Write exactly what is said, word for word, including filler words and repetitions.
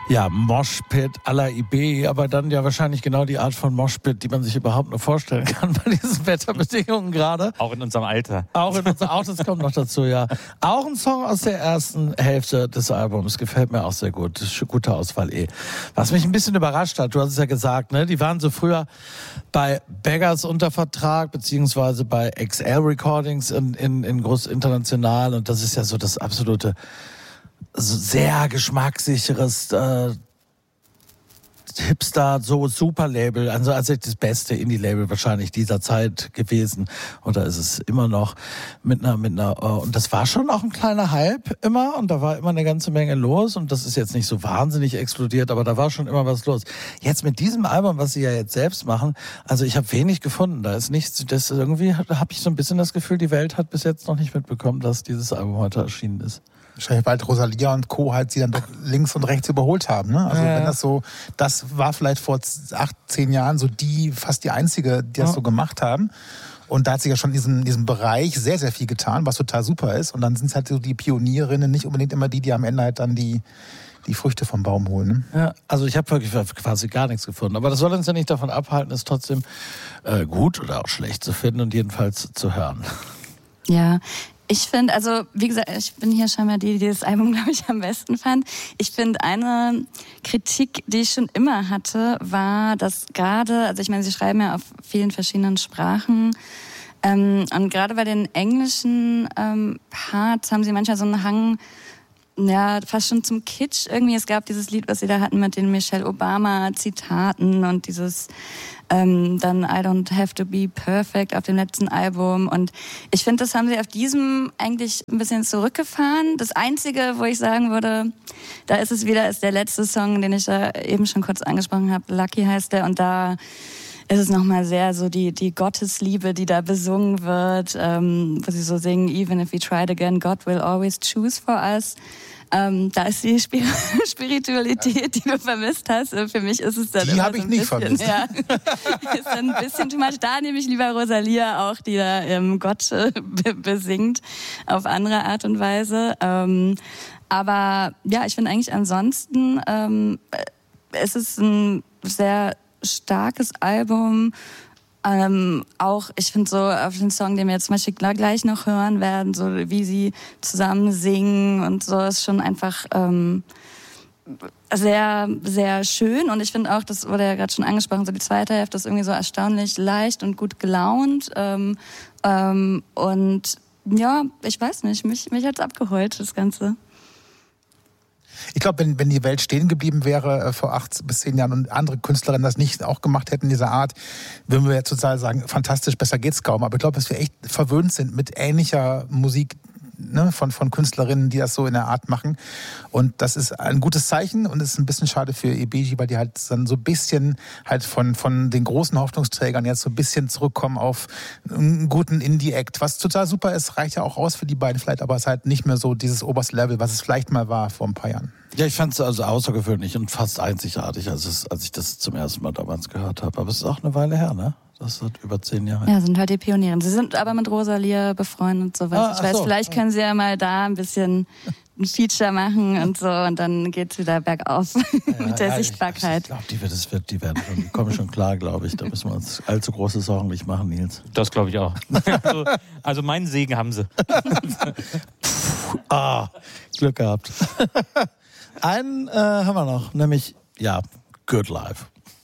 Ja, Moshpit à la I B, aber dann ja wahrscheinlich genau die Art von Moshpit, die man sich überhaupt nur vorstellen kann bei diesen Wetterbedingungen gerade. Auch in unserem Alter. Auch in unserem, auch das kommt noch dazu, ja. Auch ein Song aus der ersten Hälfte des Albums, gefällt mir auch sehr gut. Das ist eine gute Auswahl eh. Was mich ein bisschen überrascht hat, du hast es ja gesagt, ne, die waren so früher bei Beggars unter Vertrag, beziehungsweise bei X L Recordings in, in, in groß international, und das ist ja so das absolute sehr geschmackssicheres äh, Hipster, so Superlabel, also, also das beste Indie-Label wahrscheinlich dieser Zeit gewesen. Oder ist es immer noch mit einer, mit einer, uh, und das war schon auch ein kleiner Hype immer, und da war immer eine ganze Menge los, und das ist jetzt nicht so wahnsinnig explodiert, aber da war schon immer was los. Jetzt mit diesem Album, was sie ja jetzt selbst machen, also ich habe wenig gefunden, da ist nichts, das irgendwie, da habe ich so ein bisschen das Gefühl, die Welt hat bis jetzt noch nicht mitbekommen, dass dieses Album heute erschienen ist. Wahrscheinlich, weil Rosalia und Co. halt sie dann doch links und rechts überholt haben. Ne? Also ja. wenn das so, das war vielleicht vor acht, zehn Jahren so die, fast die einzige, die das ja. so gemacht haben. Und da hat sich ja schon in diesem, diesem Bereich sehr, sehr viel getan, was total super ist. Und dann sind es halt so die Pionierinnen, nicht unbedingt immer die, die am Ende halt dann die, die Früchte vom Baum holen. Ne? Ja, also ich habe wirklich quasi gar nichts gefunden. Aber das soll uns ja nicht davon abhalten, es trotzdem äh, gut oder auch schlecht zu finden und jedenfalls zu hören. Ja, ich finde, also wie gesagt, ich bin hier scheinbar die, die das Album, glaube ich, am besten fand. Ich finde, eine Kritik, die ich schon immer hatte, war, dass gerade, also ich meine, sie schreiben ja auf vielen verschiedenen Sprachen, ähm, und gerade bei den englischen ähm, Parts haben sie manchmal so einen Hang, ja, fast schon zum Kitsch irgendwie. Es gab dieses Lied, was sie da hatten mit den Michelle Obama-Zitaten und dieses ähm, dann I don't have to be perfect auf dem letzten Album. Und ich finde, das haben sie auf diesem eigentlich ein bisschen zurückgefahren. Das Einzige, wo ich sagen würde, da ist es wieder, ist der letzte Song, den ich da eben schon kurz angesprochen habe. Lucky heißt der, und da ist es nochmal sehr so die, die Gottesliebe, die da besungen wird, ähm, wo sie so singen, even if we tried again, God will always choose for us. Ähm, da ist die Spir- Spiritualität, die du vermisst hast. Für mich ist es dann die immer habe so ich ein nicht bisschen, vermisst. Ja, ist dann ein bisschen too much. Da nehme ich lieber Rosalia auch, die da ähm, Gott äh, be- besingt auf andere Art und Weise. Ähm, aber ja, ich finde eigentlich ansonsten, ähm, es ist ein sehr starkes Album. Ähm, auch, ich finde so auf den Song, den wir jetzt zum Beispiel gleich noch hören werden, so wie sie zusammen singen und so, ist schon einfach ähm, sehr, sehr schön. Und ich finde auch, das wurde ja gerade schon angesprochen, so die zweite Hälfte ist irgendwie so erstaunlich leicht und gut gelaunt. Ähm, ähm, und ja, ich weiß nicht, mich, mich hat's abgeholt, das Ganze. Ich glaube, wenn, wenn die Welt stehen geblieben wäre äh, vor acht bis zehn Jahren und andere Künstlerinnen das nicht auch gemacht hätten in dieser Art, würden wir jetzt total sagen, fantastisch, besser geht's kaum. Aber ich glaube, dass wir echt verwöhnt sind mit ähnlicher Musik, ne, von, von Künstlerinnen, die das so in der Art machen. Und das ist ein gutes Zeichen, und es ist ein bisschen schade für E B G, weil die halt dann so ein bisschen halt von, von den großen Hoffnungsträgern jetzt so ein bisschen zurückkommen auf einen guten Indie-Act. Was total super ist, reicht ja auch aus für die beiden vielleicht, aber es ist halt nicht mehr so dieses oberste Level, was es vielleicht mal war vor ein paar Jahren. Ja, ich fand es also außergewöhnlich und fast einzigartig, als, es, als ich das zum ersten Mal damals gehört habe. Aber es ist auch eine Weile her, ne? Das hat über zehn Jahre. Ja, sind halt die Pioniere. Sie sind aber mit Rosalia befreundet, so was Ah, ich weiß. so. Vielleicht können sie ja mal da ein bisschen ein Feature machen und so, und dann geht's wieder bergauf Ja, mit der ja, Sichtbarkeit. Ich, ich glaube, die, wird, das wird, die werden schon, die kommen schon klar, glaube ich. Da müssen wir uns allzu große Sorgen nicht machen, Nils. Das glaube ich auch. Also, also meinen Segen haben sie. Puh, ah, Glück gehabt. Einen äh, haben wir noch, nämlich, ja, Good Life.